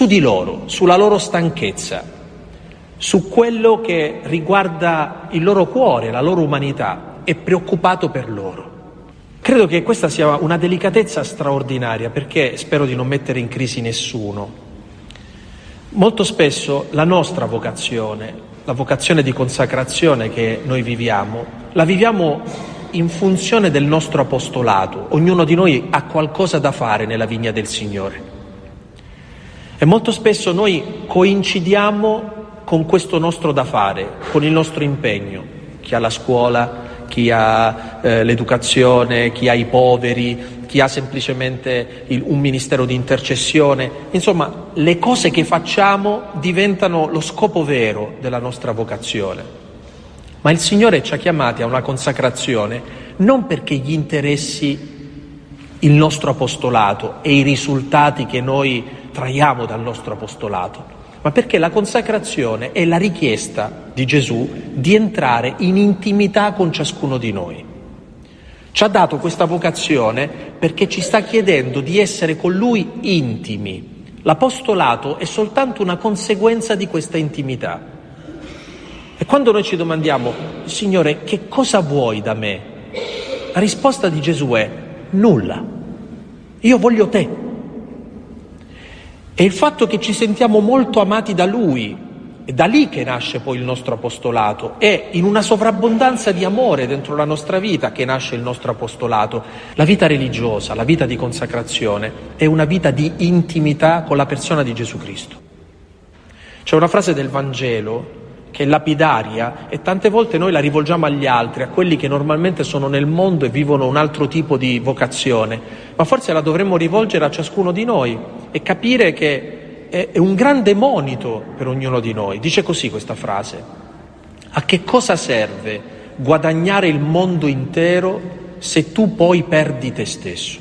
su di loro, sulla loro stanchezza, su quello che riguarda il loro cuore, la loro umanità, è preoccupato per loro. Credo che questa sia una delicatezza straordinaria, perché spero di non mettere in crisi nessuno. Molto spesso la nostra vocazione, la vocazione di consacrazione che noi viviamo, la viviamo in funzione del nostro apostolato. Ognuno di noi ha qualcosa da fare nella vigna del Signore. E molto spesso noi coincidiamo con questo nostro da fare, con il nostro impegno. Chi ha la scuola, chi ha l'educazione, chi ha i poveri, chi ha semplicemente un ministero di intercessione. Insomma, le cose che facciamo diventano lo scopo vero della nostra vocazione. Ma il Signore ci ha chiamati a una consacrazione non perché gli interessi il nostro apostolato e i risultati che noi traiamo dal nostro apostolato, ma perché la consacrazione è la richiesta di Gesù di entrare in intimità con ciascuno di noi. Ci ha dato questa vocazione perché ci sta chiedendo di essere con Lui intimi. L'apostolato è soltanto una conseguenza di questa intimità. E quando noi ci domandiamo, Signore, che cosa vuoi da me? La risposta di Gesù è nulla. Io voglio te. E il fatto che ci sentiamo molto amati da Lui, è da lì che nasce poi il nostro apostolato, è in una sovrabbondanza di amore dentro la nostra vita che nasce il nostro apostolato. La vita religiosa, la vita di consacrazione è una vita di intimità con la persona di Gesù Cristo. C'è una frase del Vangelo che è lapidaria e tante volte noi la rivolgiamo agli altri, a quelli che normalmente sono nel mondo e vivono un altro tipo di vocazione, ma forse la dovremmo rivolgere a ciascuno di noi e capire che è un grande monito per ognuno di noi. Dice così questa frase: a che cosa serve guadagnare il mondo intero se tu poi perdi te stesso?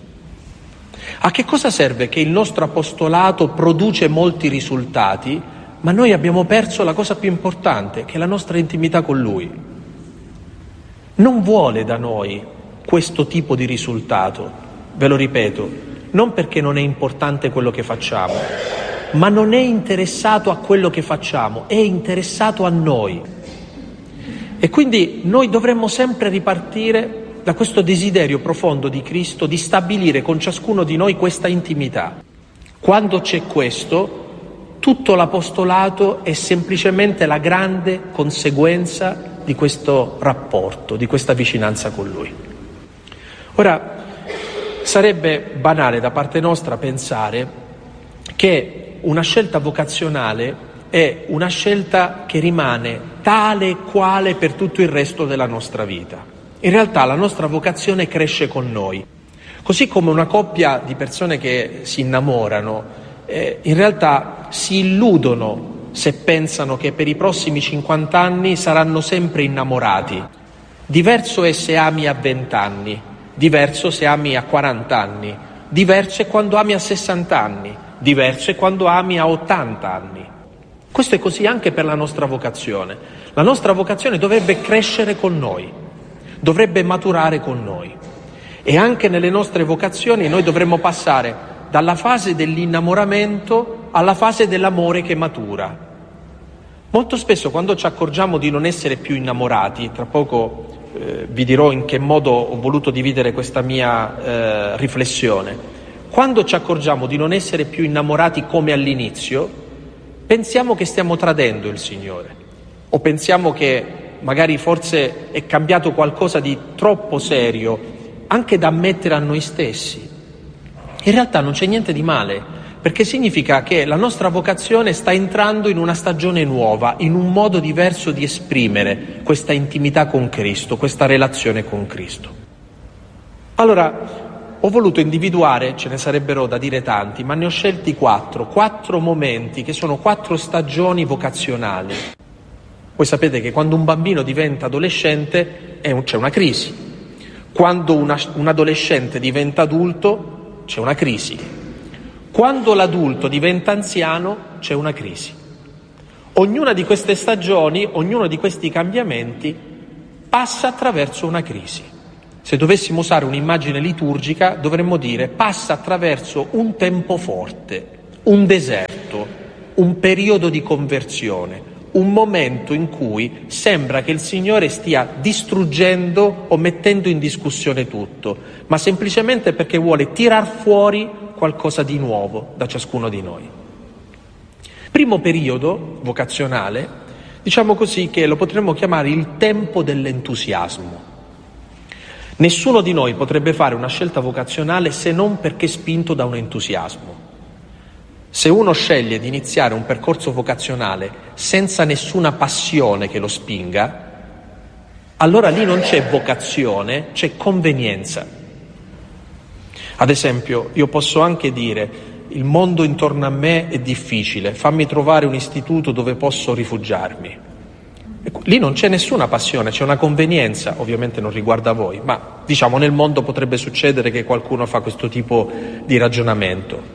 A che cosa serve che il nostro apostolato produce molti risultati, ma noi abbiamo perso la cosa più importante, che è la nostra intimità con Lui? Non vuole da noi questo tipo di risultato, ve lo ripeto, non perché non è importante quello che facciamo, ma non è interessato a quello che facciamo, è interessato a noi. E quindi noi dovremmo sempre ripartire da questo desiderio profondo di Cristo di stabilire con ciascuno di noi questa intimità. Quando c'è questo, tutto l'apostolato è semplicemente la grande conseguenza di questo rapporto, di questa vicinanza con Lui. Ora, sarebbe banale da parte nostra pensare che una scelta vocazionale è una scelta che rimane tale e quale per tutto il resto della nostra vita. In realtà la nostra vocazione cresce con noi. Così come una coppia di persone che si innamorano, in realtà si illudono se pensano che per i prossimi 50 anni saranno sempre innamorati. Diverso è se ami a 20 anni, diverso se ami a 40 anni, diverso è quando ami a 60 anni, diverso è quando ami a 80 anni. Questo è così anche per la nostra vocazione. La nostra vocazione dovrebbe crescere con noi, dovrebbe maturare con noi. E anche nelle nostre vocazioni noi dovremmo passare dalla fase dell'innamoramento alla fase dell'amore che matura. Molto spesso quando ci accorgiamo di non essere più innamorati, tra poco vi dirò in che modo ho voluto dividere questa mia riflessione, quando ci accorgiamo di non essere più innamorati come all'inizio, pensiamo che stiamo tradendo il Signore, o pensiamo che magari forse è cambiato qualcosa di troppo serio, anche da ammettere a noi stessi. In realtà non c'è niente di male, perché significa che la nostra vocazione sta entrando in una stagione nuova, in un modo diverso di esprimere questa intimità con Cristo, questa relazione con Cristo. Allora, ho voluto individuare, ce ne sarebbero da dire tanti, ma ne ho scelti 4 momenti che sono 4 stagioni vocazionali. Voi sapete che quando un bambino diventa adolescente c'è una crisi, quando un adolescente diventa adulto c'è una crisi, quando l'adulto diventa anziano c'è una crisi. Ognuna di queste stagioni, ognuno di questi cambiamenti passa attraverso una crisi. Se dovessimo usare un'immagine liturgica dovremmo dire passa attraverso un tempo forte, un deserto, un periodo di conversione, un momento in cui sembra che il Signore stia distruggendo o mettendo in discussione tutto, ma semplicemente perché vuole tirar fuori qualcosa di nuovo da ciascuno di noi. Primo periodo vocazionale, diciamo così, che lo potremmo chiamare il tempo dell'entusiasmo. Nessuno di noi potrebbe fare una scelta vocazionale se non perché spinto da un entusiasmo. Se uno sceglie di iniziare un percorso vocazionale senza nessuna passione che lo spinga, allora lì non c'è vocazione, c'è convenienza. Ad esempio, io posso anche dire: il mondo intorno a me è difficile, fammi trovare un istituto dove posso rifugiarmi. Lì non c'è nessuna passione, c'è una convenienza, ovviamente non riguarda voi, ma diciamo nel mondo potrebbe succedere che qualcuno fa questo tipo di ragionamento.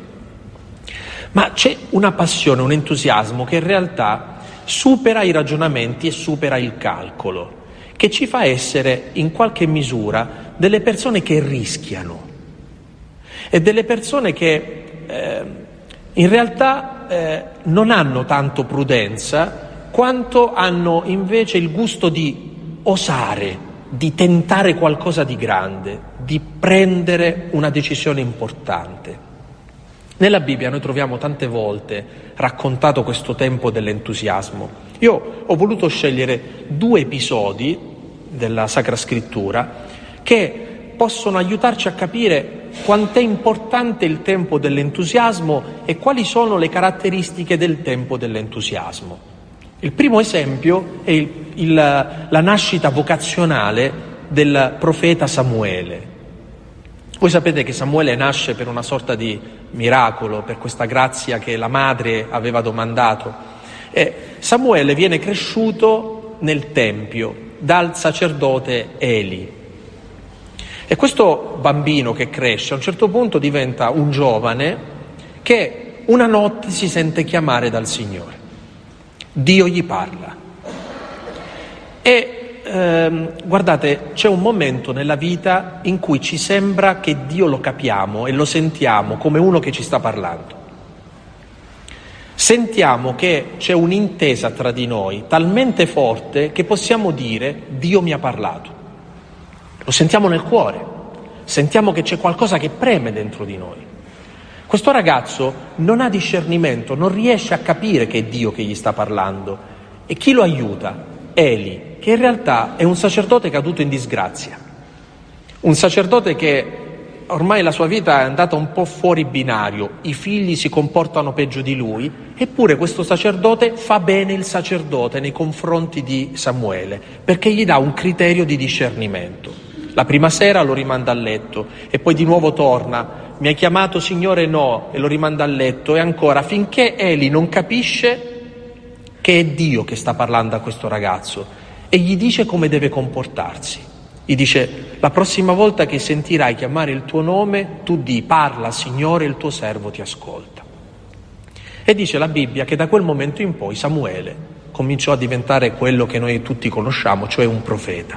Ma c'è una passione, un entusiasmo che in realtà supera i ragionamenti e supera il calcolo, che ci fa essere in qualche misura delle persone che rischiano e delle persone che in realtà non hanno tanto prudenza quanto hanno invece il gusto di osare, di tentare qualcosa di grande, di prendere una decisione importante. Nella Bibbia noi troviamo tante volte raccontato questo tempo dell'entusiasmo. Io ho voluto scegliere 2 episodi della Sacra Scrittura che possono aiutarci a capire quant'è importante il tempo dell'entusiasmo e quali sono le caratteristiche del tempo dell'entusiasmo. Il primo esempio è la nascita vocazionale del profeta Samuele. Voi sapete che Samuele nasce per una sorta di miracolo, per questa grazia che la madre aveva domandato. E Samuele viene cresciuto nel Tempio dal sacerdote Eli. E questo bambino che cresce a un certo punto diventa un giovane che una notte si sente chiamare dal Signore. Dio gli parla. E guardate, c'è un momento nella vita in cui ci sembra che Dio lo capiamo e lo sentiamo come uno che ci sta parlando. Sentiamo che c'è un'intesa tra di noi talmente forte che possiamo dire: Dio mi ha parlato. Lo sentiamo nel cuore, sentiamo che c'è qualcosa che preme dentro di noi. Questo ragazzo non ha discernimento, non riesce a capire che è Dio che gli sta parlando. E chi lo aiuta? Eli, che in realtà è un sacerdote caduto in disgrazia, un sacerdote che ormai la sua vita è andata un po' fuori binario, i figli si comportano peggio di lui, eppure questo sacerdote fa bene il sacerdote nei confronti di Samuele, perché gli dà un criterio di discernimento. La prima sera lo rimanda a letto e poi di nuovo torna: mi hai chiamato Signore? No, e lo rimanda a letto, e ancora, finché Eli non capisce che è Dio che sta parlando a questo ragazzo e gli dice come deve comportarsi. Gli dice: la prossima volta che sentirai chiamare il tuo nome, tu di: parla Signore, il tuo servo ti ascolta. E dice la Bibbia che da quel momento in poi Samuele cominciò a diventare quello che noi tutti conosciamo, cioè un profeta.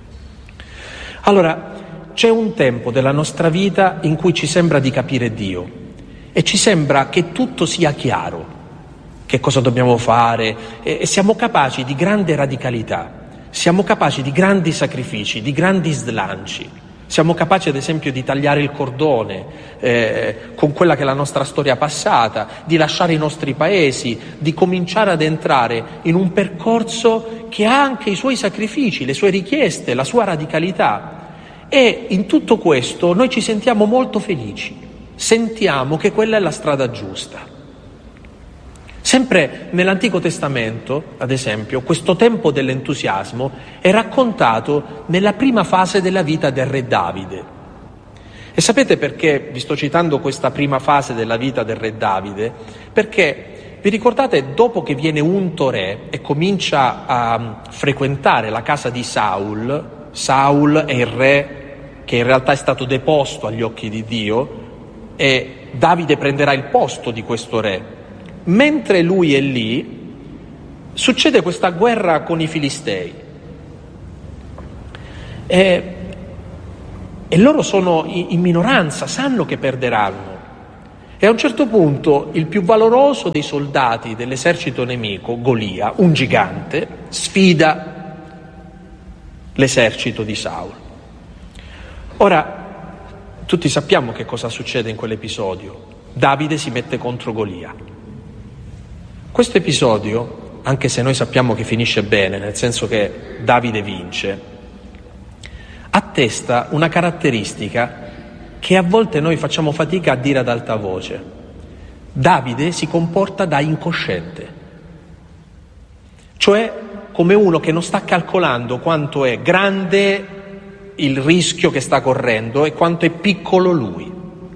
Allora, c'è un tempo della nostra vita in cui ci sembra di capire Dio e ci sembra che tutto sia chiaro, che cosa dobbiamo fare, e siamo capaci di grande radicalità, siamo capaci di grandi sacrifici, di grandi slanci, siamo capaci ad esempio di tagliare il cordone con quella che è la nostra storia passata, di lasciare i nostri paesi, di cominciare ad entrare in un percorso che ha anche i suoi sacrifici, le sue richieste, la sua radicalità. E in tutto questo noi ci sentiamo molto felici, sentiamo che quella è la strada giusta. Sempre nell'Antico Testamento, ad esempio, questo tempo dell'entusiasmo è raccontato nella prima fase della vita del re Davide. E sapete perché vi sto citando questa prima fase della vita del re Davide? Perché vi ricordate, dopo che viene unto re e comincia a frequentare la casa di Saul è il re che in realtà è stato deposto agli occhi di Dio, e Davide prenderà il posto di questo re. Mentre lui è lì, succede questa guerra con i Filistei e loro sono in minoranza, sanno che perderanno, E a un certo punto il più valoroso dei soldati dell'esercito nemico, Golia, un gigante, sfida l'esercito di Saul. Ora, tutti sappiamo che cosa succede in quell'episodio. Davide si mette contro Golia. Questo episodio, anche se noi sappiamo che finisce bene, nel senso che Davide vince, attesta una caratteristica che a volte noi facciamo fatica a dire ad alta voce. Davide si comporta da incosciente, cioè come uno che non sta calcolando quanto è grande il rischio che sta correndo e quanto è piccolo lui.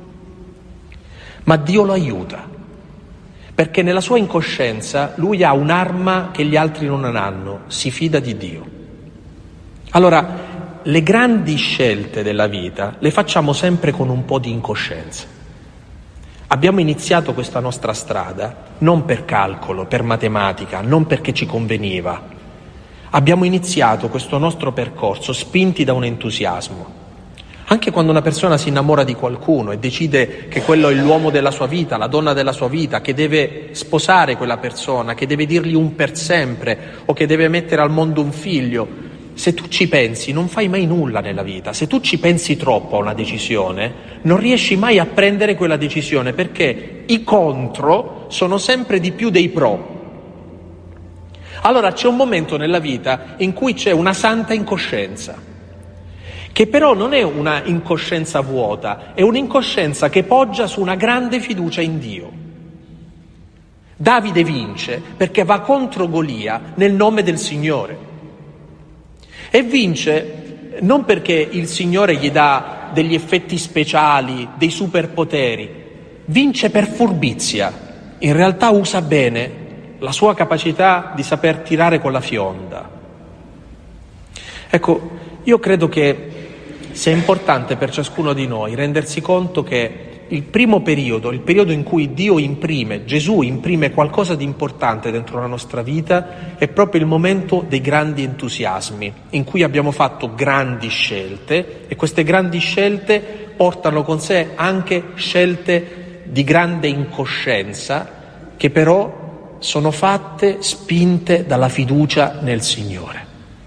Ma Dio lo aiuta, perché nella sua incoscienza lui ha un'arma che gli altri non hanno, si fida di Dio. Allora, le grandi scelte della vita le facciamo sempre con un po' di incoscienza. Abbiamo iniziato questa nostra strada non per calcolo, per matematica, non perché ci conveniva. Abbiamo iniziato questo nostro percorso spinti da un entusiasmo. Anche quando una persona si innamora di qualcuno e decide che quello è l'uomo della sua vita, la donna della sua vita, che deve sposare quella persona, che deve dirgli un per sempre o che deve mettere al mondo un figlio, se tu ci pensi non fai mai nulla nella vita. Se tu ci pensi troppo a una decisione non riesci mai a prendere quella decisione, perché i contro sono sempre di più dei pro. Allora c'è un momento nella vita in cui c'è una santa incoscienza, che però non è una incoscienza vuota, è un'incoscienza che poggia su una grande fiducia in Dio. Davide vince perché va contro Golia nel nome del Signore. E vince non perché il Signore gli dà degli effetti speciali, dei superpoteri, vince per furbizia. In realtà usa bene la sua capacità di saper tirare con la fionda. Ecco, io credo che sia importante per ciascuno di noi rendersi conto che il primo periodo, il periodo in cui Gesù imprime qualcosa di importante dentro la nostra vita, è proprio il momento dei grandi entusiasmi, in cui abbiamo fatto grandi scelte e queste grandi scelte portano con sé anche scelte di grande incoscienza, che però sono fatte spinte dalla fiducia nel Signore.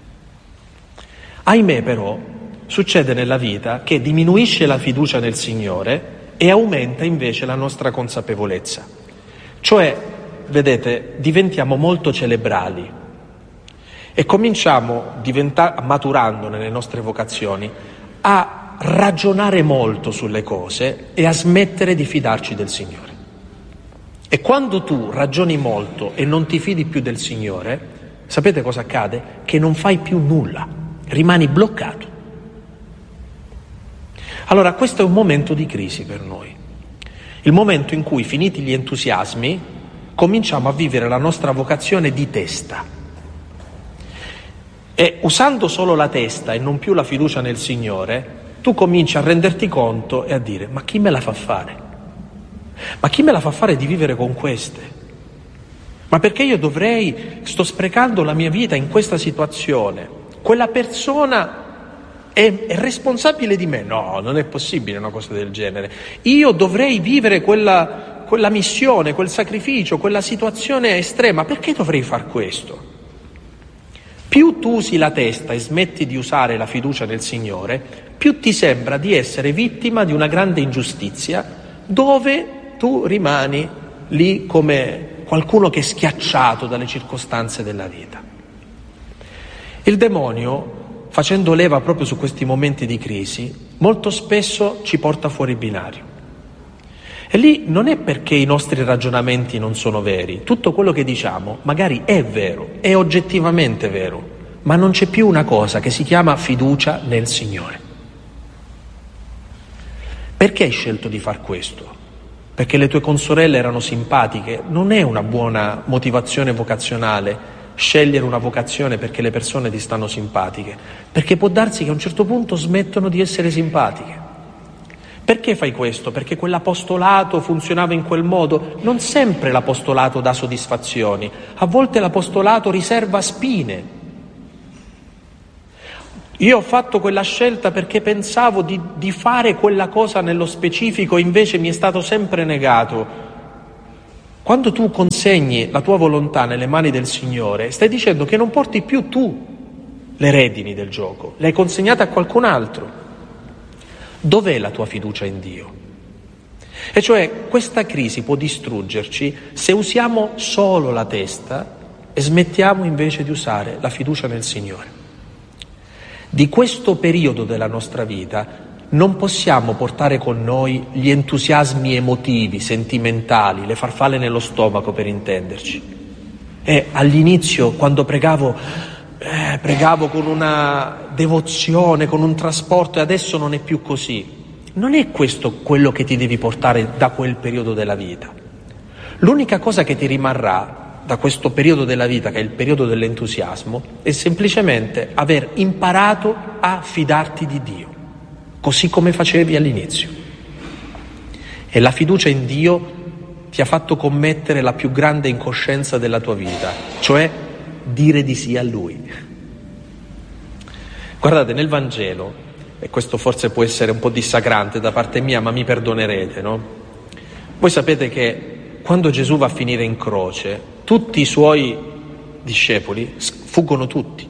Ahimè però, succede nella vita che diminuisce la fiducia nel Signore e aumenta invece la nostra consapevolezza. Cioè, vedete, diventiamo molto cerebrali e cominciamo, maturando nelle nostre vocazioni, a ragionare molto sulle cose e a smettere di fidarci del Signore. E quando tu ragioni molto e non ti fidi più del Signore, sapete cosa accade? Che non fai più nulla, rimani bloccato. Allora questo è un momento di crisi per noi, il momento in cui, finiti gli entusiasmi, cominciamo a vivere la nostra vocazione di testa. E usando solo la testa e non più la fiducia nel Signore, tu cominci a renderti conto e a dire: ma chi me la fa fare? Ma chi me la fa fare di vivere con queste? Ma perché io sto sprecando la mia vita in questa situazione? Quella persona è responsabile di me? No, non è possibile una cosa del genere. Io dovrei vivere quella missione, quel sacrificio, quella situazione estrema. Perché dovrei far questo? Più tu usi la testa e smetti di usare la fiducia nel Signore, più ti sembra di essere vittima di una grande ingiustizia, dove tu rimani lì come qualcuno che è schiacciato dalle circostanze della vita. Il demonio, facendo leva proprio su questi momenti di crisi, molto spesso ci porta fuori binario. E lì non è perché i nostri ragionamenti non sono veri, tutto quello che diciamo magari è vero, è oggettivamente vero, ma non c'è più una cosa che si chiama fiducia nel Signore. Perché hai scelto di far questo? Perché le tue consorelle erano simpatiche? Non è una buona motivazione vocazionale scegliere una vocazione perché le persone ti stanno simpatiche, perché può darsi che a un certo punto smettono di essere simpatiche. Perché fai questo? Perché quell'apostolato funzionava in quel modo? Non sempre l'apostolato dà soddisfazioni, a volte l'apostolato riserva spine. Io ho fatto quella scelta perché pensavo di fare quella cosa nello specifico, invece mi è stato sempre negato. Quando tu consegni la tua volontà nelle mani del Signore, stai dicendo che non porti più tu le redini del gioco, le hai consegnate a qualcun altro. Dov'è la tua fiducia in Dio? E cioè questa crisi può distruggerci se usiamo solo la testa e smettiamo invece di usare la fiducia nel Signore. Di questo periodo della nostra vita non possiamo portare con noi gli entusiasmi emotivi, sentimentali, le farfalle nello stomaco per intenderci. E all'inizio, quando pregavo con una devozione, con un trasporto, e adesso non è più così. Non è questo quello che ti devi portare da quel periodo della vita. L'unica cosa che ti rimarrà da questo periodo della vita, che è il periodo dell'entusiasmo, è semplicemente aver imparato a fidarti di Dio, così come facevi all'inizio. E la fiducia in Dio ti ha fatto commettere la più grande incoscienza della tua vita, cioè dire di sì a Lui. Guardate, nel Vangelo, e questo forse può essere un po' dissacrante da parte mia, ma mi perdonerete, no? Voi sapete che quando Gesù va a finire in croce, tutti i suoi discepoli fuggono tutti.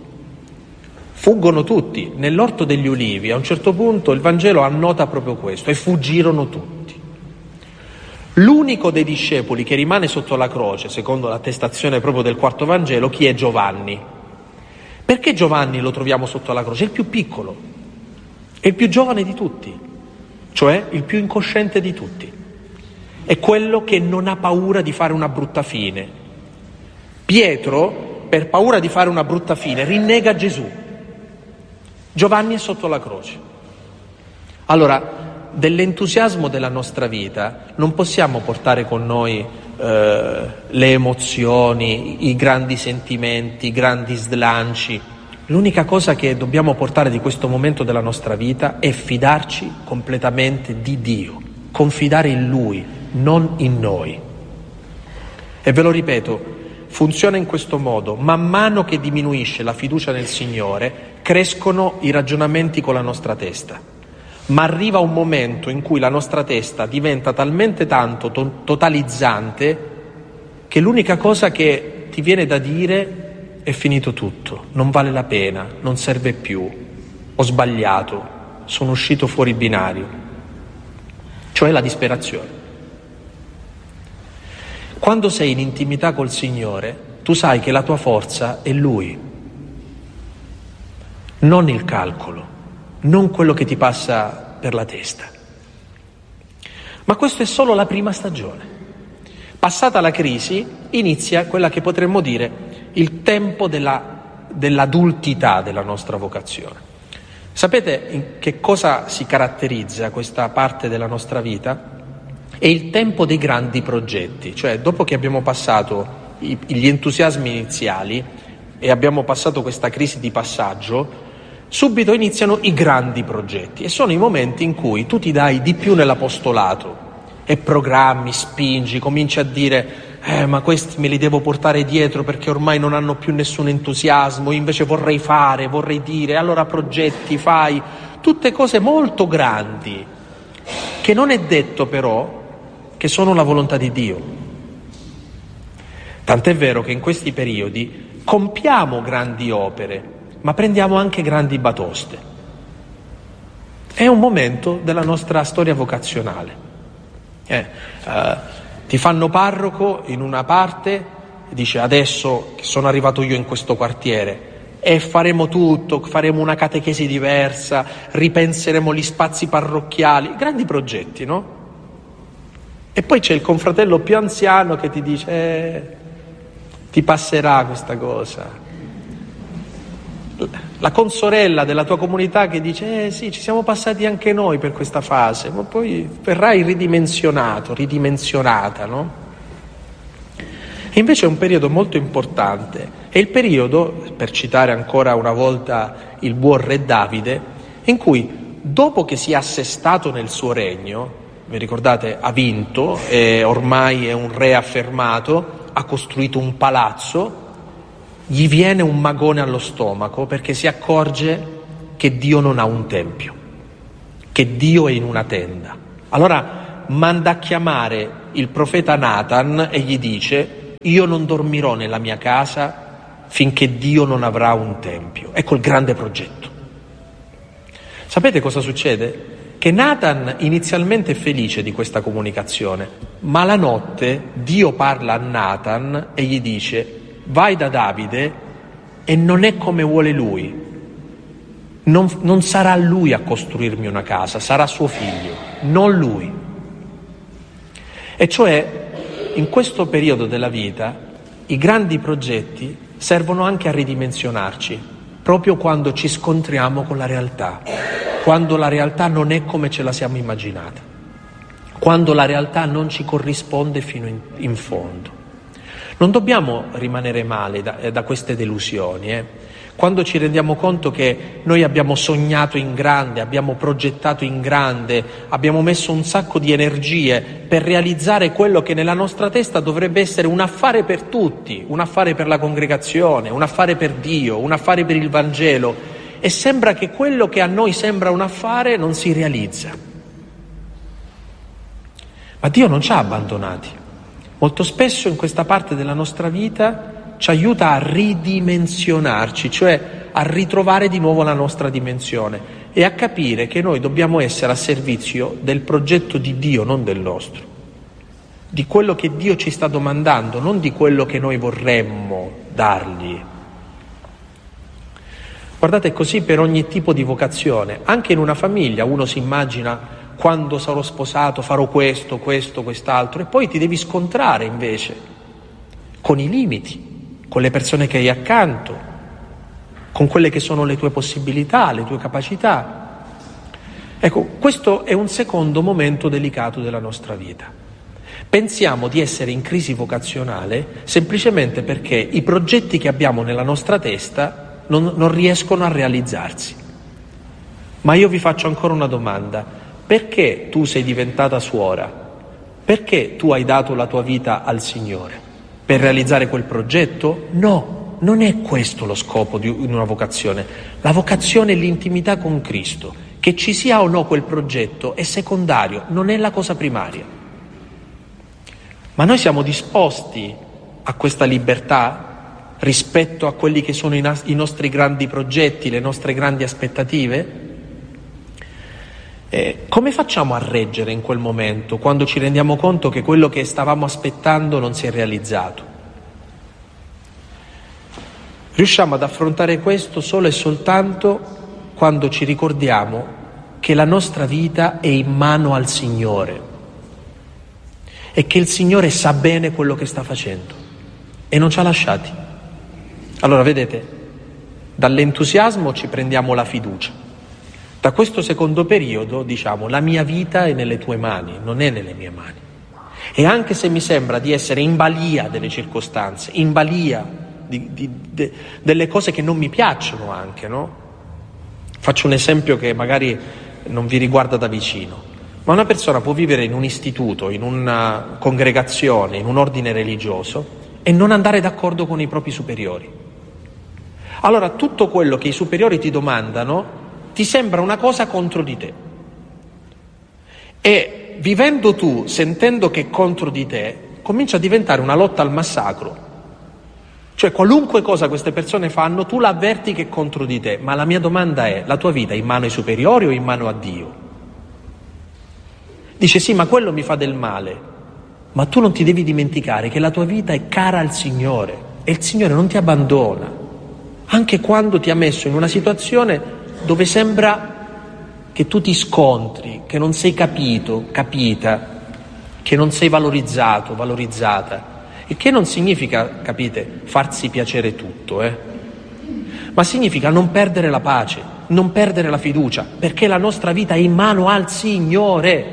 Nell'orto degli ulivi, a un certo punto il Vangelo annota proprio questo, e fuggirono tutti. L'unico dei discepoli che rimane sotto la croce, secondo l'attestazione proprio del quarto Vangelo, chi è? Giovanni. Perché Giovanni lo troviamo sotto la croce? È il più piccolo, è il più giovane di tutti, cioè il più incosciente di tutti. È quello che non ha paura di fare una brutta fine. Pietro, per paura di fare una brutta fine, rinnega Gesù. Giovanni è sotto la croce. Allora, dell'entusiasmo della nostra vita non possiamo portare con noi le emozioni, i grandi sentimenti, i grandi slanci. L'unica cosa che dobbiamo portare di questo momento della nostra vita è fidarci completamente di Dio, confidare in Lui, non in noi. E ve lo ripeto, funziona in questo modo: man mano che diminuisce la fiducia nel Signore, crescono i ragionamenti con la nostra testa. Ma arriva un momento in cui la nostra testa diventa talmente tanto totalizzante che l'unica cosa che ti viene da dire è: finito tutto, non vale la pena, non serve più, ho sbagliato, sono uscito fuori binario. Cioè la disperazione. Quando sei in intimità col Signore, tu sai che la tua forza è Lui, non il calcolo, non quello che ti passa per la testa. Ma questo è solo la prima stagione. Passata la crisi, inizia quella che potremmo dire il tempo dell'adultità della nostra vocazione. Sapete in che cosa si caratterizza questa parte della nostra vita? È il tempo dei grandi progetti, cioè dopo che abbiamo passato gli entusiasmi iniziali e abbiamo passato questa crisi di passaggio, subito iniziano i grandi progetti, e sono i momenti in cui tu ti dai di più nell'apostolato e programmi, spingi, cominci a dire ma questi me li devo portare dietro perché ormai non hanno più nessun entusiasmo, io invece vorrei fare, vorrei dire, allora progetti, fai, tutte cose molto grandi, che non è detto però che sono la volontà di Dio. Tant'è vero che in questi periodi compiamo grandi opere, ma prendiamo anche grandi batoste. È un momento della nostra storia vocazionale. Ti fanno parroco in una parte, dice adesso che sono arrivato io in questo quartiere e faremo tutto, faremo una catechesi diversa, ripenseremo gli spazi parrocchiali, grandi progetti, no? E poi c'è il confratello più anziano che ti dice ti passerà questa cosa. La consorella della tua comunità che dice sì, ci siamo passati anche noi per questa fase, ma poi verrai ridimensionata, no? E invece è un periodo molto importante, è il periodo, per citare ancora una volta il buon re Davide, in cui dopo che si è assestato nel suo regno, vi ricordate, ha vinto e ormai è un re affermato, ha costruito un palazzo, gli viene un magone allo stomaco perché si accorge che Dio non ha un tempio, che Dio è in una tenda. Allora manda a chiamare il profeta Nathan e gli dice: io non dormirò nella mia casa finché Dio non avrà un tempio. Ecco il grande progetto. Sapete cosa succede? Che Nathan inizialmente è felice di questa comunicazione, ma la notte Dio parla a Nathan e gli dice: vai da Davide e non è come vuole lui, non sarà lui a costruirmi una casa, sarà suo figlio, non lui. E cioè, in questo periodo della vita, i grandi progetti servono anche a ridimensionarci, proprio quando ci scontriamo con la realtà, quando la realtà non è come ce la siamo immaginata, quando la realtà non ci corrisponde fino in fondo. Non dobbiamo rimanere male da queste delusioni. Quando ci rendiamo conto che noi abbiamo sognato in grande, abbiamo progettato in grande, abbiamo messo un sacco di energie per realizzare quello che nella nostra testa dovrebbe essere un affare per tutti, un affare per la congregazione, un affare per Dio, un affare per il Vangelo, e sembra che quello che a noi sembra un affare non si realizza. Ma Dio non ci ha abbandonati. Molto spesso in questa parte della nostra vita ci aiuta a ridimensionarci, cioè a ritrovare di nuovo la nostra dimensione e a capire che noi dobbiamo essere a servizio del progetto di Dio, non del nostro, di quello che Dio ci sta domandando, non di quello che noi vorremmo dargli. Guardate, così per ogni tipo di vocazione. Anche in una famiglia uno si immagina: quando sarò sposato farò questo, quest'altro, e poi ti devi scontrare invece con i limiti, con le persone che hai accanto, con quelle che sono le tue possibilità, le tue capacità. Ecco, questo è un secondo momento delicato della nostra vita. Pensiamo di essere in crisi vocazionale semplicemente perché i progetti che abbiamo nella nostra testa non riescono a realizzarsi. Ma io vi faccio ancora una domanda: perché tu sei diventata suora? Perché tu hai dato la tua vita al Signore? Per realizzare quel progetto? No, non è questo lo scopo di una vocazione. La vocazione è l'intimità con Cristo. Che ci sia o no quel progetto è secondario, non è la cosa primaria. Ma noi siamo disposti a questa libertà rispetto a quelli che sono i nostri grandi progetti, le nostre grandi aspettative? Come facciamo a reggere in quel momento, quando ci rendiamo conto che quello che stavamo aspettando non si è realizzato? Riusciamo ad affrontare questo solo e soltanto quando ci ricordiamo che la nostra vita è in mano al Signore e che il Signore sa bene quello che sta facendo e non ci ha lasciati. Allora, vedete, dall'entusiasmo ci prendiamo la fiducia. Da questo secondo periodo diciamo: la mia vita è nelle tue mani, non è nelle mie mani. E anche se mi sembra di essere in balia delle circostanze, in balia delle cose che non mi piacciono anche, no? Faccio un esempio che magari non vi riguarda da vicino, ma una persona può vivere in un istituto, in una congregazione, in un ordine religioso e non andare d'accordo con i propri superiori. Allora tutto quello che i superiori ti domandano ti sembra una cosa contro di te. E vivendo tu, sentendo che è contro di te, comincia a diventare una lotta al massacro. Cioè qualunque cosa queste persone fanno, tu la avverti che è contro di te. Ma la mia domanda è: la tua vita è in mano ai superiori o in mano a Dio? Dice: sì, ma quello mi fa del male. Ma tu non ti devi dimenticare che la tua vita è cara al Signore e il Signore non ti abbandona. Anche quando ti ha messo in una situazione dove sembra che tu ti scontri, che non sei capito, capita, che non sei valorizzato, valorizzata. Il che non significa, capite, farsi piacere tutto, ma significa non perdere la pace, non perdere la fiducia, perché la nostra vita è in mano al Signore.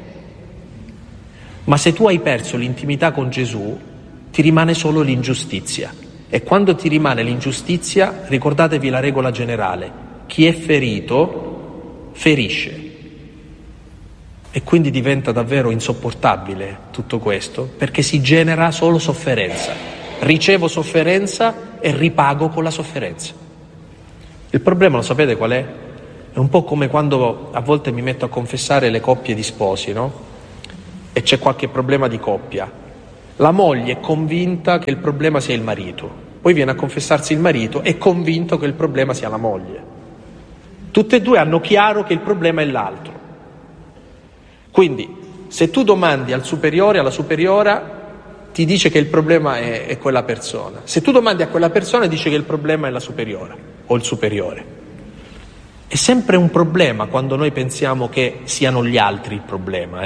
Ma se tu hai perso l'intimità con Gesù, ti rimane solo l'ingiustizia. E quando ti rimane l'ingiustizia, ricordatevi la regola generale: chi è ferito, ferisce. E quindi diventa davvero insopportabile tutto questo, perché si genera solo sofferenza. Ricevo sofferenza e ripago con la sofferenza. Il problema, lo sapete qual è? È un po' come quando a volte mi metto a confessare le coppie di sposi, no? E c'è qualche problema di coppia. La moglie è convinta che il problema sia il marito, poi viene a confessarsi il marito, è convinto che il problema sia la moglie. Tutte e due hanno chiaro che il problema è l'altro. Quindi, se tu domandi al superiore, alla superiora, ti dice che il problema è quella persona. Se tu domandi a quella persona, dice che il problema è la superiora o il superiore. È sempre un problema quando noi pensiamo che siano gli altri il problema.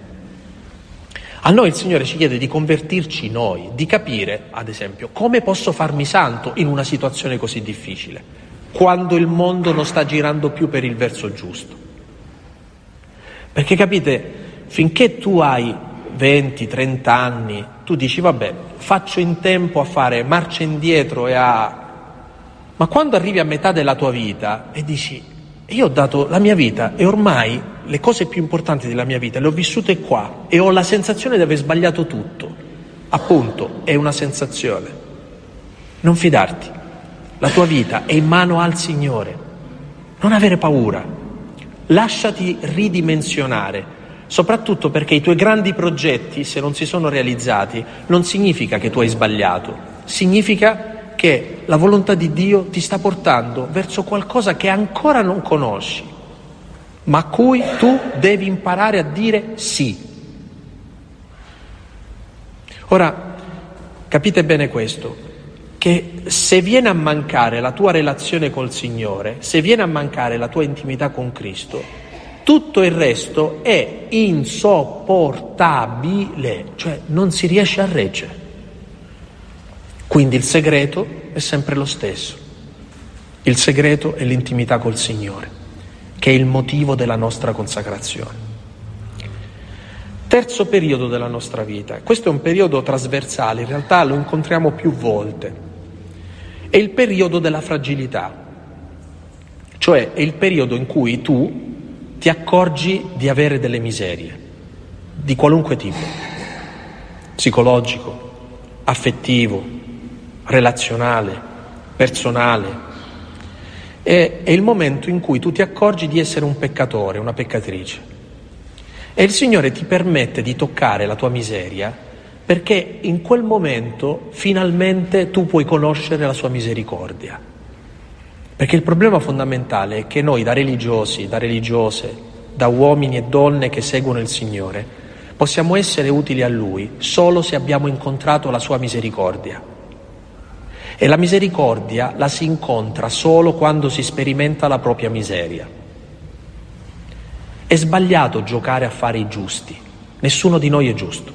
A noi il Signore ci chiede di convertirci noi, di capire, ad esempio, come posso farmi santo in una situazione così difficile, quando il mondo non sta girando più per il verso giusto. Perché capite, finché tu hai 20, 30 anni, tu dici vabbè, faccio in tempo a fare marcia indietro Ma quando arrivi a metà della tua vita e dici io ho dato la mia vita e ormai le cose più importanti della mia vita le ho vissute qua e ho la sensazione di aver sbagliato tutto. Appunto, è una sensazione. Non fidarti. La tua vita è in mano al Signore. Non avere paura. Lasciati ridimensionare, soprattutto perché i tuoi grandi progetti, se non si sono realizzati, non significa che tu hai sbagliato. Significa che la volontà di Dio ti sta portando verso qualcosa che ancora non conosci, ma a cui tu devi imparare a dire sì. Ora, capite bene questo, che se viene a mancare la tua relazione col Signore, se viene a mancare la tua intimità con Cristo, tutto il resto è insopportabile, cioè non si riesce a reggere. Quindi il segreto è sempre lo stesso. Il segreto è l'intimità col Signore, che è il motivo della nostra consacrazione. Terzo periodo della nostra vita. Questo è un periodo trasversale, in realtà lo incontriamo più volte. È il periodo della fragilità, cioè è il periodo in cui tu ti accorgi di avere delle miserie, di qualunque tipo, psicologico, affettivo, relazionale, personale. È il momento in cui tu ti accorgi di essere un peccatore, una peccatrice. E il Signore ti permette di toccare la tua miseria perché in quel momento finalmente tu puoi conoscere la sua misericordia. Perché il problema fondamentale è che noi da religiosi, da religiose, da uomini e donne che seguono il Signore, possiamo essere utili a Lui solo se abbiamo incontrato la sua misericordia. E la misericordia la si incontra solo quando si sperimenta la propria miseria. È sbagliato giocare a fare i giusti. Nessuno di noi è giusto.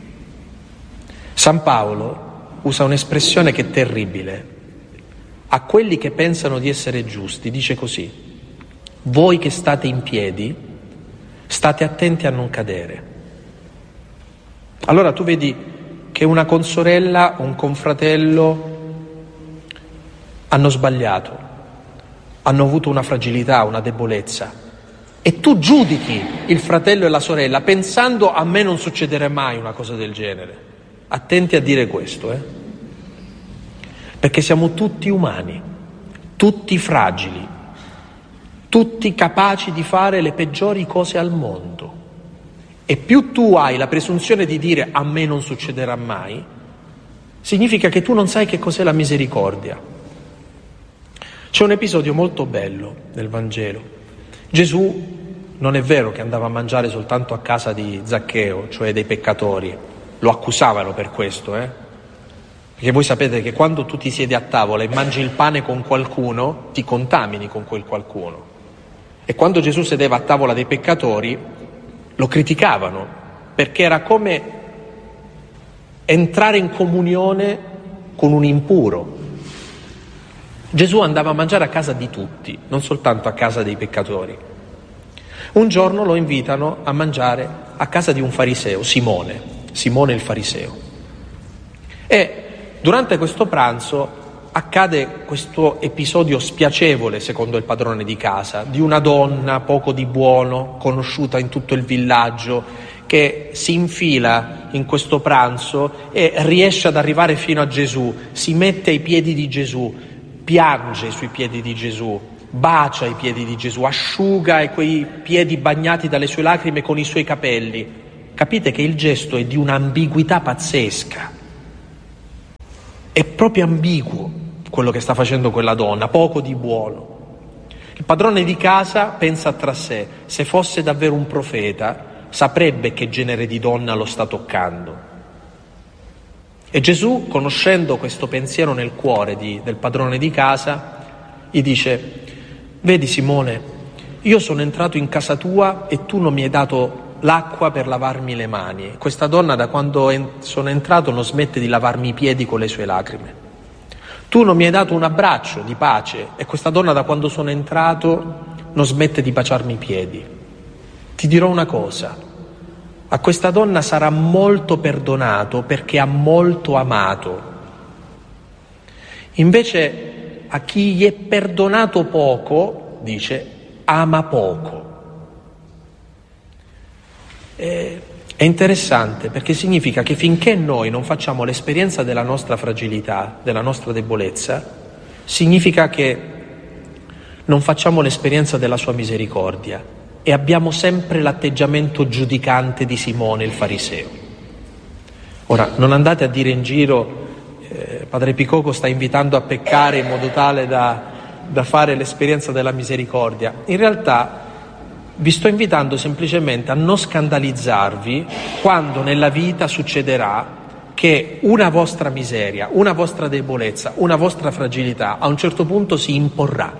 San Paolo usa un'espressione che è terribile. A quelli che pensano di essere giusti dice così: voi che state in piedi, state attenti a non cadere. Allora tu vedi che una consorella, un confratello hanno sbagliato, hanno avuto una fragilità, una debolezza, e tu giudichi il fratello e la sorella pensando a me non succederà mai una cosa del genere. Attenti a dire questo, perché siamo tutti umani, tutti fragili, tutti capaci di fare le peggiori cose al mondo. E più tu hai la presunzione di dire a me non succederà mai, significa che tu non sai che cos'è la misericordia. C'è un episodio molto bello nel Vangelo. Gesù non è vero che andava a mangiare soltanto a casa di Zaccheo, cioè dei peccatori. Lo accusavano per questo, Perché voi sapete che quando tu ti siedi a tavola e mangi il pane con qualcuno, ti contamini con quel qualcuno. E quando Gesù sedeva a tavola dei peccatori, lo criticavano, perché era come entrare in comunione con un impuro. Gesù andava a mangiare a casa di tutti, non soltanto a casa dei peccatori. Un giorno lo invitano a mangiare a casa di un fariseo, Simone il fariseo. E durante questo pranzo accade questo episodio spiacevole, secondo il padrone di casa, di una donna poco di buono, conosciuta in tutto il villaggio, che si infila in questo pranzo e riesce ad arrivare fino a Gesù, si mette ai piedi di Gesù, piange sui piedi di Gesù, bacia i piedi di Gesù, asciuga quei piedi bagnati dalle sue lacrime con i suoi capelli. Capite che il gesto è di un'ambiguità pazzesca. È proprio ambiguo quello che sta facendo quella donna, poco di buono. Il padrone di casa pensa tra sé: se fosse davvero un profeta, saprebbe che genere di donna lo sta toccando. E Gesù, conoscendo questo pensiero nel cuore del padrone di casa, gli dice: vedi Simone, io sono entrato in casa tua e tu non mi hai dato l'acqua per lavarmi le mani. Questa donna, da quando sono entrato, non smette di lavarmi i piedi con le sue lacrime. Tu non mi hai dato un abbraccio di pace e questa donna, da quando sono entrato, non smette di baciarmi i piedi. Ti dirò una cosa: a questa donna sarà molto perdonato perché ha molto amato. Invece a chi gli è perdonato poco, dice, ama poco. È interessante perché significa che finché noi non facciamo l'esperienza della nostra fragilità, della nostra debolezza, significa che non facciamo l'esperienza della sua misericordia e abbiamo sempre l'atteggiamento giudicante di Simone il fariseo. Ora, non andate a dire in giro Padre Picoco sta invitando a peccare in modo tale da fare l'esperienza della misericordia. In realtà vi sto invitando semplicemente a non scandalizzarvi quando nella vita succederà che una vostra miseria, una vostra debolezza, una vostra fragilità a un certo punto si imporrà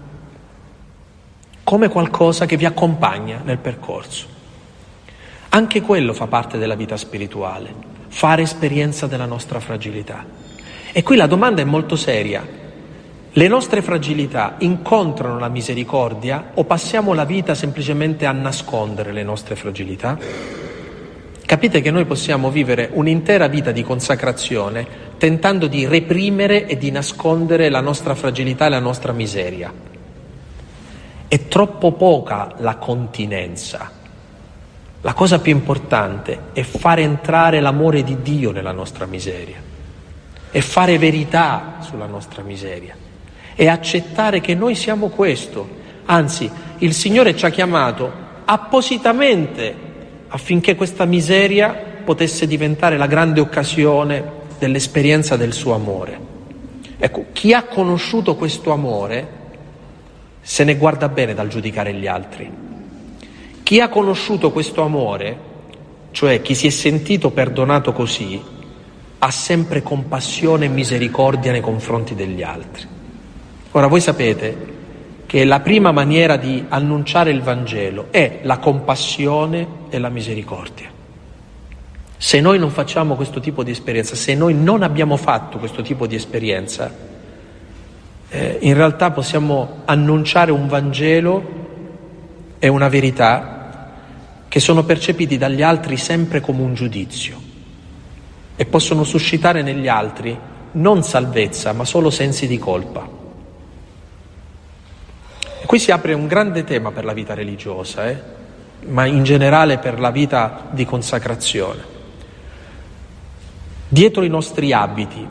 come qualcosa che vi accompagna nel percorso. Anche quello fa parte della vita spirituale, fare esperienza della nostra fragilità. E qui la domanda è molto seria. Le nostre fragilità incontrano la misericordia o passiamo la vita semplicemente a nascondere le nostre fragilità? Capite che noi possiamo vivere un'intera vita di consacrazione tentando di reprimere e di nascondere la nostra fragilità e la nostra miseria. È troppo poca la continenza. La cosa più importante è fare entrare l'amore di Dio nella nostra miseria, è fare verità sulla nostra miseria. E accettare che noi siamo questo. Anzi, il Signore ci ha chiamato appositamente affinché questa miseria potesse diventare la grande occasione dell'esperienza del suo amore. Ecco, chi ha conosciuto questo amore se ne guarda bene dal giudicare gli altri. Chi ha conosciuto questo amore, cioè chi si è sentito perdonato così, ha sempre compassione e misericordia nei confronti degli altri. Ora, voi sapete che la prima maniera di annunciare il Vangelo è la compassione e la misericordia. Se noi non facciamo questo tipo di esperienza, se noi non abbiamo fatto questo tipo di esperienza, in realtà possiamo annunciare un Vangelo e una verità che sono percepiti dagli altri sempre come un giudizio e possono suscitare negli altri non salvezza, ma solo sensi di colpa. Qui si apre un grande tema per la vita religiosa, ma in generale per la vita di consacrazione. Dietro i nostri abiti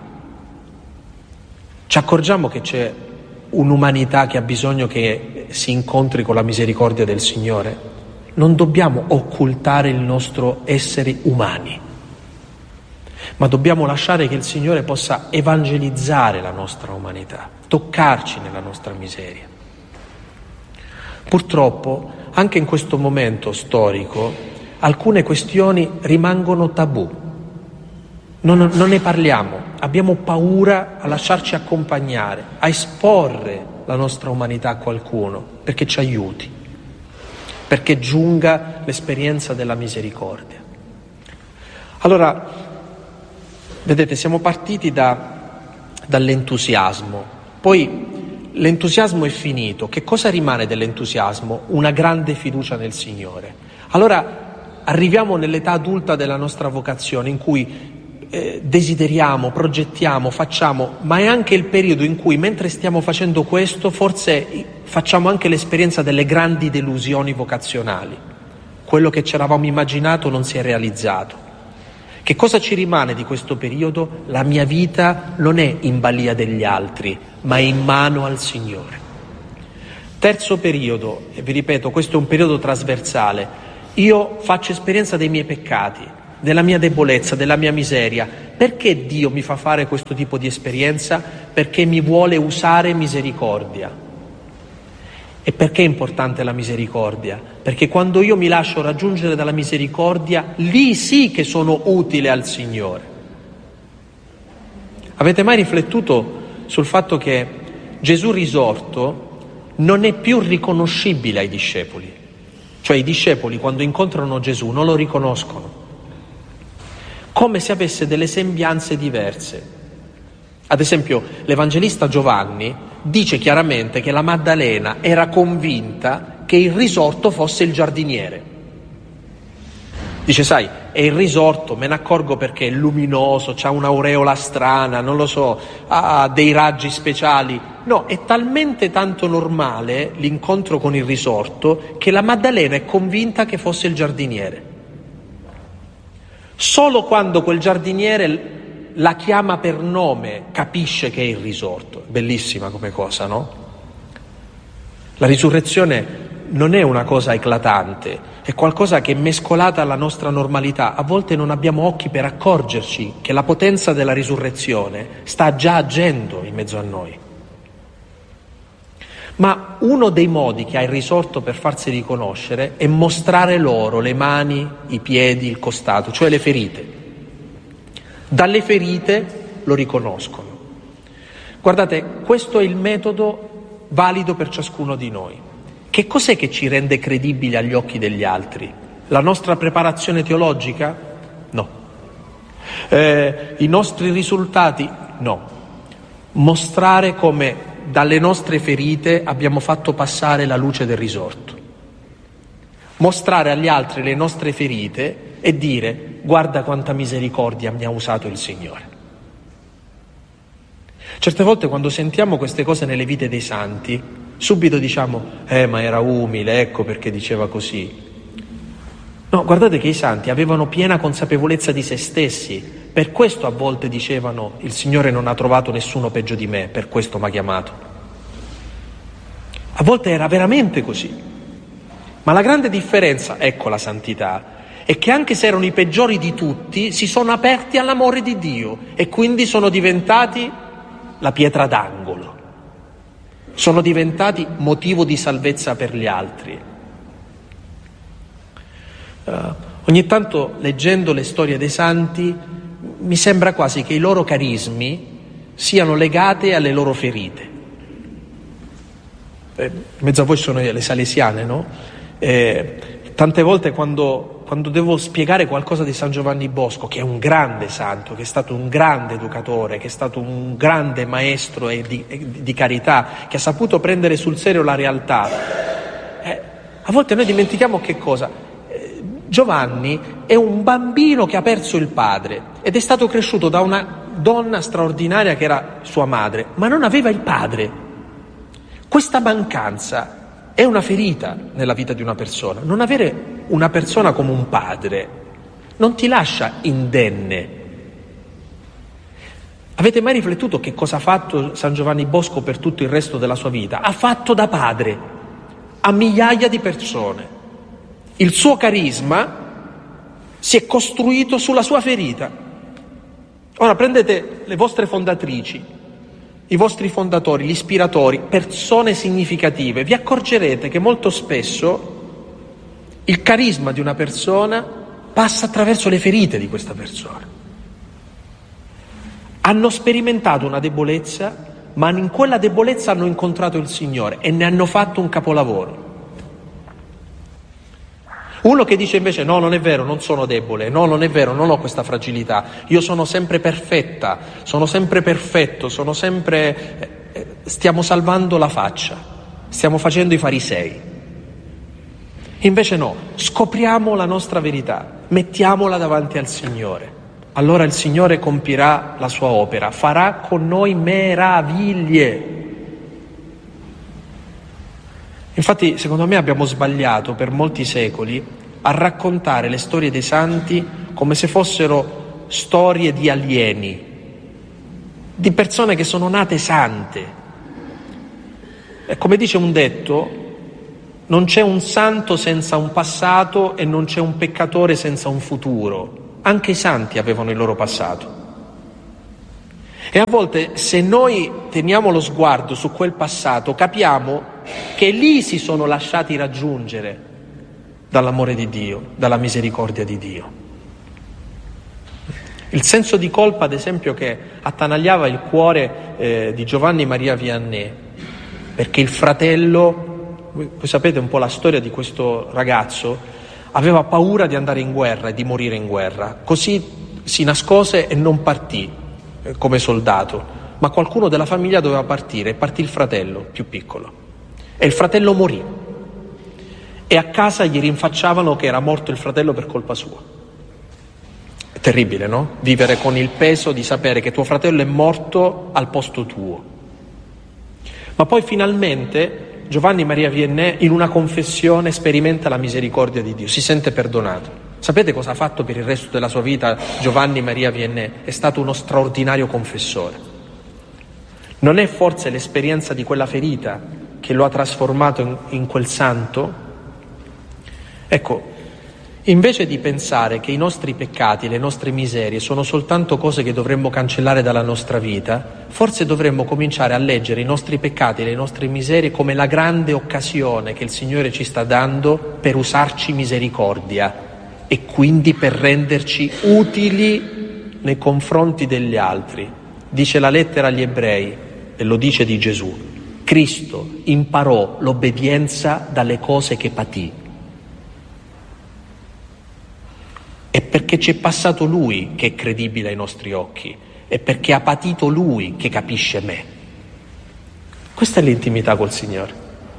ci accorgiamo che c'è un'umanità che ha bisogno che si incontri con la misericordia del Signore. Non dobbiamo occultare il nostro essere umani, ma dobbiamo lasciare che il Signore possa evangelizzare la nostra umanità, toccarci nella nostra miseria. Purtroppo, anche in questo momento storico, alcune questioni rimangono tabù. Non ne parliamo, abbiamo paura a lasciarci accompagnare, a esporre la nostra umanità a qualcuno perché ci aiuti, perché giunga l'esperienza della misericordia. Allora, vedete, siamo partiti dall'entusiasmo, poi l'entusiasmo è finito. Che cosa rimane dell'entusiasmo? Una grande fiducia nel Signore. Allora arriviamo nell'età adulta della nostra vocazione in cui desideriamo, progettiamo, facciamo, ma è anche il periodo in cui, mentre stiamo facendo questo, forse facciamo anche l'esperienza delle grandi delusioni vocazionali. Quello che ci eravamo immaginato non si è realizzato. Che cosa ci rimane di questo periodo? La mia vita non è in balia degli altri, ma è in mano al Signore. Terzo periodo, e vi ripeto, questo è un periodo trasversale. Io faccio esperienza dei miei peccati, della mia debolezza, della mia miseria. Perché Dio mi fa fare questo tipo di esperienza? Perché mi vuole usare misericordia. E perché è importante la misericordia? Perché quando io mi lascio raggiungere dalla misericordia, lì sì che sono utile al Signore. Avete mai riflettuto sul fatto che Gesù risorto non è più riconoscibile ai discepoli? Cioè i discepoli quando incontrano Gesù non lo riconoscono, come se avesse delle sembianze diverse. Ad esempio, l'Evangelista Giovanni dice chiaramente che la Maddalena era convinta che il risorto fosse il giardiniere. Dice, sai, è il risorto, me ne accorgo perché è luminoso, c'ha un'aureola strana, non lo so, ha dei raggi speciali. No, è talmente tanto normale l'incontro con il risorto che la Maddalena è convinta che fosse il giardiniere. Solo quando quel giardiniere la chiama per nome capisce che è il risorto. Bellissima come cosa, no? La risurrezione non è una cosa eclatante, è qualcosa che è mescolata alla nostra normalità. A volte non abbiamo occhi per accorgerci che la potenza della risurrezione sta già agendo in mezzo a noi. Ma uno dei modi che ha il risorto per farsi riconoscere è mostrare loro le mani, i piedi, il costato, cioè le ferite. Dalle ferite lo riconoscono. Guardate, questo è il metodo valido per ciascuno di noi. Che cos'è che ci rende credibili agli occhi degli altri? La nostra preparazione teologica? No. I nostri risultati? No. Mostrare come dalle nostre ferite abbiamo fatto passare la luce del risorto. Mostrare agli altri le nostre ferite e dire: guarda quanta misericordia mi ha usato il Signore. Certe volte quando sentiamo queste cose nelle vite dei santi, subito diciamo, ma era umile, ecco perché diceva così. No, guardate che i santi avevano piena consapevolezza di se stessi, per questo a volte dicevano: il Signore non ha trovato nessuno peggio di me, per questo mi ha chiamato. A volte era veramente così. Ma la grande differenza, ecco la santità, è che anche se erano i peggiori di tutti, si sono aperti all'amore di Dio e quindi sono diventati la pietra d'angolo. Sono diventati motivo di salvezza per gli altri. Ogni tanto, leggendo le storie dei santi, mi sembra quasi che i loro carismi siano legati alle loro ferite. In mezzo a voi sono le salesiane, no? Tante volte quando devo spiegare qualcosa di San Giovanni Bosco, che è un grande santo, che è stato un grande educatore, che è stato un grande maestro di carità, che ha saputo prendere sul serio la realtà, a volte noi dimentichiamo che cosa? Giovanni è un bambino che ha perso il padre ed è stato cresciuto da una donna straordinaria che era sua madre, ma non aveva il padre. Questa mancanza è una ferita nella vita di una persona. Non avere una persona come un padre non ti lascia indenne. Avete mai riflettuto che cosa ha fatto San Giovanni Bosco per tutto il resto della sua vita? Ha fatto da padre a migliaia di persone. Il suo carisma si è costruito sulla sua ferita. Ora prendete le vostre fondatrici, i vostri fondatori, gli ispiratori, persone significative, vi accorgerete che molto spesso il carisma di una persona passa attraverso le ferite di questa persona. Hanno sperimentato una debolezza, ma in quella debolezza hanno incontrato il Signore e ne hanno fatto un capolavoro. Uno che dice invece: no, non è vero, non sono debole, no, non è vero, non ho questa fragilità, io sono sempre perfetta, sono sempre perfetto, sono sempre... stiamo salvando la faccia, stiamo facendo i farisei. Invece no, scopriamo la nostra verità, mettiamola davanti al Signore. Allora il Signore compirà la sua opera, farà con noi meraviglie. Infatti, secondo me abbiamo sbagliato per molti secoli a raccontare le storie dei santi come se fossero storie di alieni, di persone che sono nate sante. E come dice un detto, non c'è un santo senza un passato e non c'è un peccatore senza un futuro. Anche i santi avevano il loro passato. E a volte, se noi teniamo lo sguardo su quel passato, capiamo che lì si sono lasciati raggiungere dall'amore di Dio, dalla misericordia di Dio. Il senso di colpa, ad esempio, che attanagliava il cuore di Giovanni Maria Vianney, perché il fratello, voi sapete un po' la storia di questo ragazzo, aveva paura di andare in guerra e di morire in guerra, così si nascose e non partì come soldato, ma qualcuno della famiglia doveva partire e partì il fratello più piccolo e il fratello morì e a casa gli rinfacciavano che era morto il fratello per colpa sua. È terribile, no? Vivere con il peso di sapere che tuo fratello è morto al posto tuo. Ma poi finalmente Giovanni Maria Vianney in una confessione sperimenta la misericordia di Dio, si sente perdonato. Sapete cosa ha fatto per il resto della sua vita Giovanni Maria Vianney? È stato uno straordinario confessore. Non è forse l'esperienza di quella ferita che lo ha trasformato in quel santo? Ecco, invece di pensare che i nostri peccati, le nostre miserie sono soltanto cose che dovremmo cancellare dalla nostra vita, forse dovremmo cominciare a leggere i nostri peccati e le nostre miserie come la grande occasione che il Signore ci sta dando per usarci misericordia e quindi per renderci utili nei confronti degli altri. Dice la lettera agli Ebrei, e lo dice di Gesù, Cristo imparò l'obbedienza dalle cose che patì. È perché c'è passato Lui che è credibile ai nostri occhi, è perché ha patito Lui che capisce me. Questa è l'intimità col Signore.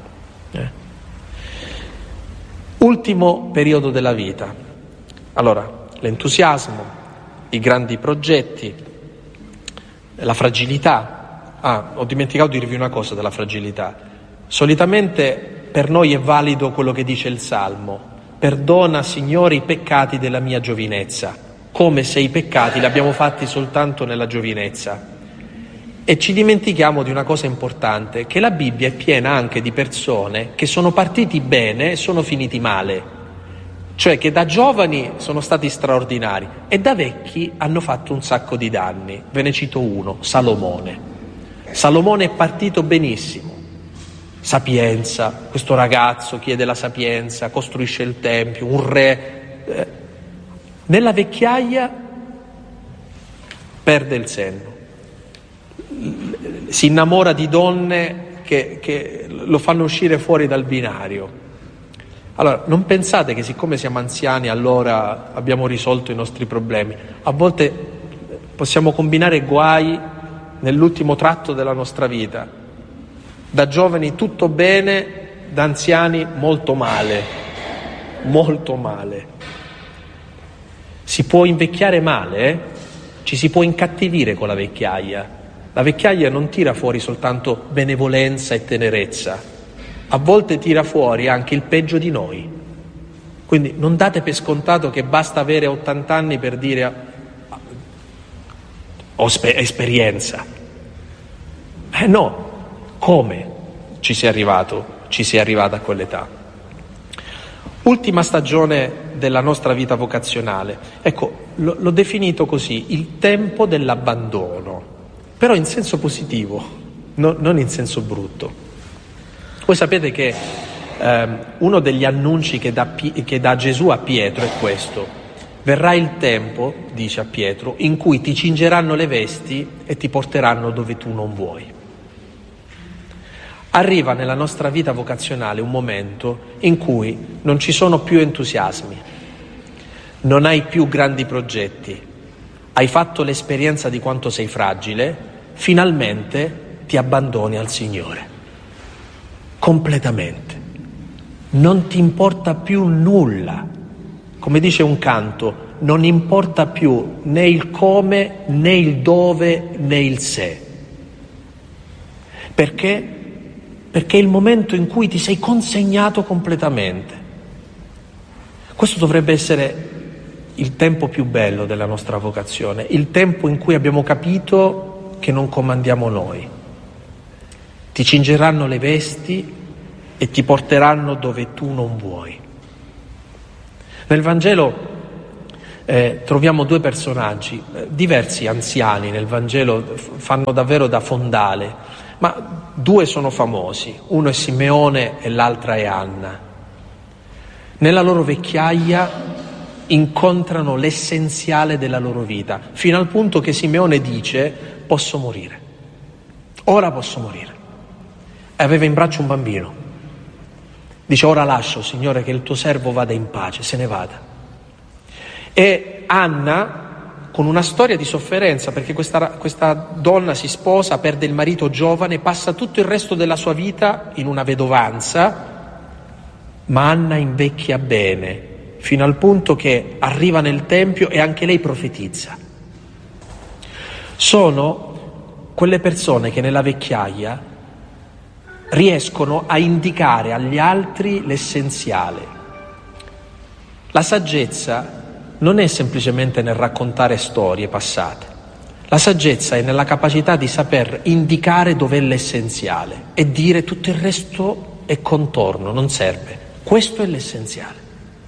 Ultimo periodo della vita. Allora, l'entusiasmo, i grandi progetti, la fragilità. Ho dimenticato di dirvi una cosa della fragilità. Solitamente per noi è valido quello che dice il Salmo: perdona, Signore, i peccati della mia giovinezza, come se i peccati li abbiamo fatti soltanto nella giovinezza. E ci dimentichiamo di una cosa importante, che la Bibbia è piena anche di persone che sono partiti bene e sono finiti male. Cioè che da giovani sono stati straordinari e da vecchi hanno fatto un sacco di danni. Ve ne cito uno, Salomone. Salomone è partito benissimo. Sapienza, questo ragazzo chiede la sapienza, costruisce il tempio, un re. Nella vecchiaia perde il senno. Si innamora di donne che lo fanno uscire fuori dal binario. Allora, non pensate che siccome siamo anziani allora abbiamo risolto i nostri problemi. A volte possiamo combinare guai nell'ultimo tratto della nostra vita. Da giovani tutto bene, da anziani molto male. Molto male. Si può invecchiare male, ci si può incattivire con la vecchiaia. La vecchiaia non tira fuori soltanto benevolenza e tenerezza. A volte tira fuori anche il peggio di noi. Quindi non date per scontato che basta avere 80 anni per dire ho esperienza. No, come ci sei arrivato? Ci sei arrivato a quell'età. Ultima stagione della nostra vita vocazionale. Ecco, l'ho definito così, il tempo dell'abbandono, però in senso positivo, non in senso brutto. Voi sapete che uno degli annunci che dà Gesù a Pietro è questo: verrà il tempo, dice a Pietro, in cui ti cingeranno le vesti e ti porteranno dove tu non vuoi. Arriva nella nostra vita vocazionale un momento in cui non ci sono più entusiasmi, non hai più grandi progetti, hai fatto l'esperienza di quanto sei fragile, finalmente ti abbandoni al Signore. Completamente. Non ti importa più nulla. Come dice un canto, non importa più né il come, né il dove, né il se. Perché? Perché è il momento in cui ti sei consegnato completamente. Questo dovrebbe essere il tempo più bello della nostra vocazione, il tempo in cui abbiamo capito che non comandiamo noi. ti cingeranno le vesti e ti porteranno dove tu non vuoi. Nel Vangelo troviamo due personaggi, diversi anziani nel Vangelo, fanno davvero da fondale, ma due sono famosi, uno è Simeone e l'altra è Anna. Nella loro vecchiaia incontrano l'essenziale della loro vita, fino al punto che Simeone dice: posso morire, ora posso morire. E aveva in braccio un bambino. Dice: ora lascio, Signore, che il tuo servo vada in pace, se ne vada. E Anna, con una storia di sofferenza, perché questa donna si sposa, perde il marito giovane, passa tutto il resto della sua vita in una vedovanza, ma Anna invecchia bene, fino al punto che arriva nel Tempio e anche lei profetizza. Sono quelle persone che nella vecchiaia riescono a indicare agli altri l'essenziale. La saggezza non è semplicemente nel raccontare storie passate. La saggezza è nella capacità di saper indicare dov'è l'essenziale e dire: tutto il resto è contorno, non serve. Questo è l'essenziale.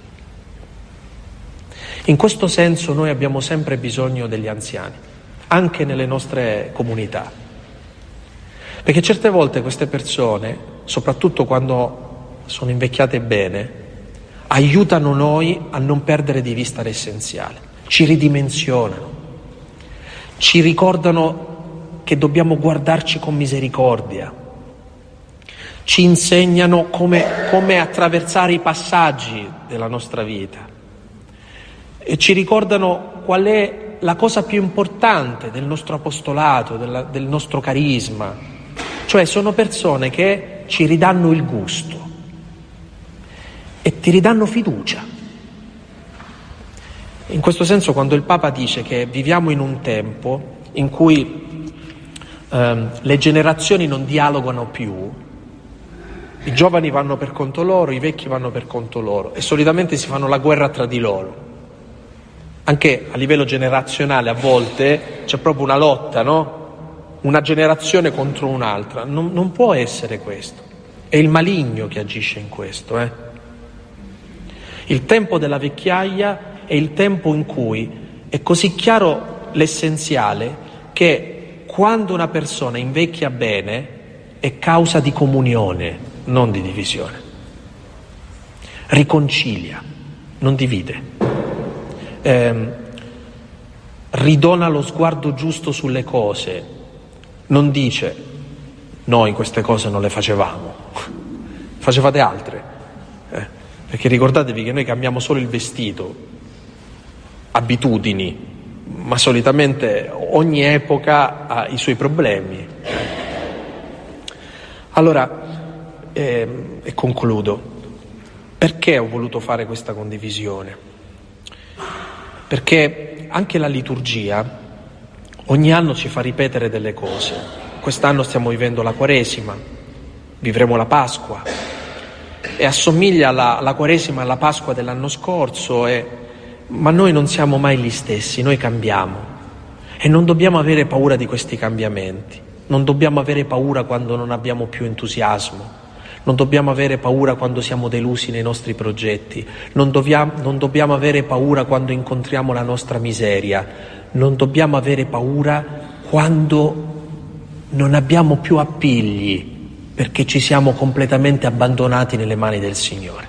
In questo senso noi abbiamo sempre bisogno degli anziani, anche nelle nostre comunità. Perché certe volte queste persone, soprattutto quando sono invecchiate bene, aiutano noi a non perdere di vista l'essenziale, ci ridimensionano, ci ricordano che dobbiamo guardarci con misericordia, ci insegnano come attraversare i passaggi della nostra vita e ci ricordano qual è la cosa più importante del nostro apostolato, del nostro carisma. Cioè sono persone che ci ridanno il gusto e ti ridanno fiducia. In questo senso, quando il Papa dice che viviamo in un tempo in cui le generazioni non dialogano più, i giovani vanno per conto loro, i vecchi vanno per conto loro e solitamente si fanno la guerra tra di loro. Anche a livello generazionale a volte c'è proprio una lotta, no? Una generazione contro un'altra. Non può essere questo. È il maligno che agisce in questo. Il tempo della vecchiaia è il tempo in cui è così chiaro l'essenziale che quando una persona invecchia bene è causa di comunione, non di divisione. Riconcilia, non divide. Ridona lo sguardo giusto sulle cose. Non dice: noi queste cose non le facevamo, facevate altre. Perché ricordatevi che noi cambiamo solo il vestito, abitudini, ma solitamente ogni epoca ha i suoi problemi. Allora, e concludo. Perché ho voluto fare questa condivisione? Perché anche la liturgia ogni anno ci fa ripetere delle cose. Quest'anno stiamo vivendo la Quaresima, vivremo la Pasqua e assomiglia la Quaresima alla Pasqua dell'anno scorso, ma noi non siamo mai gli stessi, noi cambiamo e non dobbiamo avere paura di questi cambiamenti, non dobbiamo avere paura quando non abbiamo più entusiasmo, non dobbiamo avere paura quando siamo delusi nei nostri progetti, non dobbiamo avere paura quando incontriamo la nostra miseria, non dobbiamo avere paura quando non abbiamo più appigli perché ci siamo completamente abbandonati nelle mani del Signore.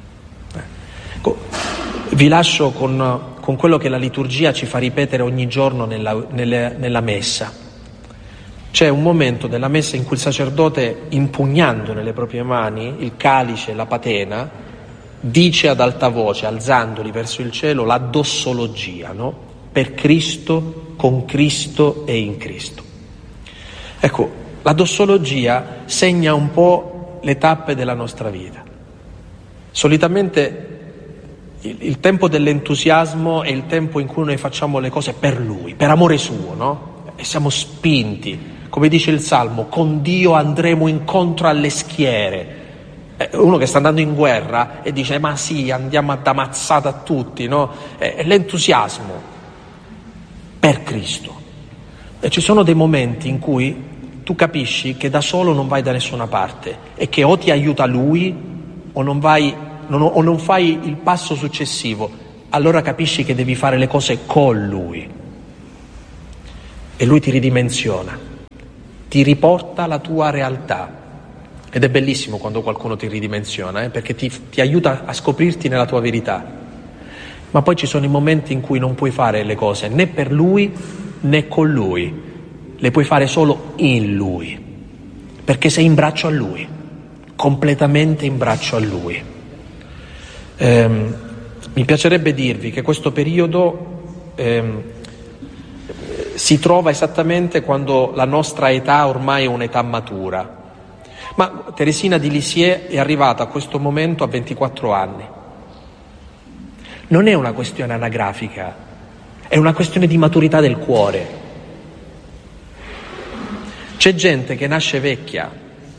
Vi lascio con quello che la liturgia ci fa ripetere ogni giorno nella messa. C'è un momento della messa in cui il sacerdote, impugnando nelle proprie mani il calice e la patena, dice ad alta voce, alzandoli verso il cielo, la dossologia, no? Per Cristo, con Cristo e in Cristo. Ecco, la dossologia segna un po' le tappe della nostra vita. Solitamente il tempo dell'entusiasmo è il tempo in cui noi facciamo le cose per Lui, per amore suo, no? E siamo spinti, come dice il Salmo, con Dio andremo incontro alle schiere. Uno che sta andando in guerra e dice: ma sì, andiamo a dar mazzata a tutti, no? È l'entusiasmo per Cristo. E ci sono dei momenti in cui tu capisci che da solo non vai da nessuna parte e che o ti aiuta lui o non fai il passo successivo. Allora capisci che devi fare le cose con lui e lui ti ridimensiona, ti riporta alla tua realtà. Ed è bellissimo quando qualcuno ti ridimensiona, perché ti aiuta a scoprirti nella tua verità. Ma poi ci sono i momenti in cui non puoi fare le cose né per lui né con lui, le puoi fare solo in lui, perché sei in braccio a lui, completamente in braccio a lui. Mi piacerebbe dirvi che questo periodo si trova esattamente quando la nostra età ormai è un'età matura. Ma Teresina di Lisieux è arrivata a questo momento a 24 anni. Non è una questione anagrafica, è una questione di maturità del cuore. C'è gente che nasce vecchia,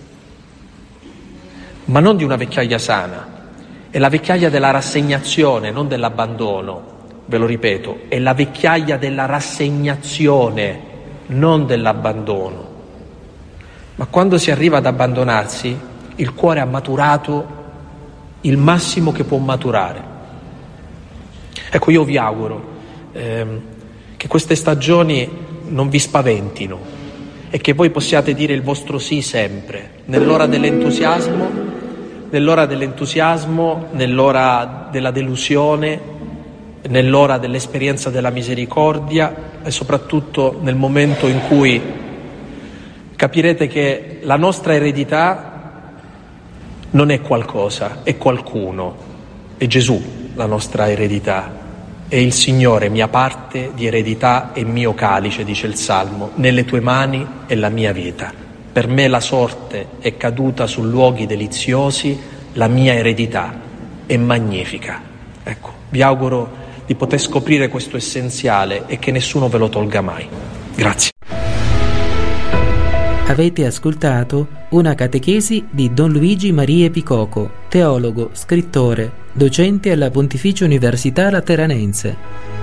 ma non di una vecchiaia sana. È la vecchiaia della rassegnazione, non dell'abbandono. Ve lo ripeto, è la vecchiaia della rassegnazione, non dell'abbandono. Ma quando si arriva ad abbandonarsi, il cuore ha maturato il massimo che può maturare. Ecco, io vi auguro che queste stagioni non vi spaventino e che voi possiate dire il vostro sì sempre, nell'ora dell'entusiasmo, nell'ora della delusione, nell'ora dell'esperienza della misericordia e soprattutto nel momento in cui capirete che la nostra eredità non è qualcosa, è qualcuno, è Gesù la nostra eredità, è il Signore, mia parte di eredità e mio calice, dice il Salmo, nelle tue mani è la mia vita. Per me la sorte è caduta su luoghi deliziosi, la mia eredità è magnifica. Ecco, vi auguro di poter scoprire questo essenziale e che nessuno ve lo tolga mai. Grazie. Avete ascoltato una catechesi di Don Luigi Maria Picoco, teologo, scrittore, docente alla Pontificia Università Lateranense.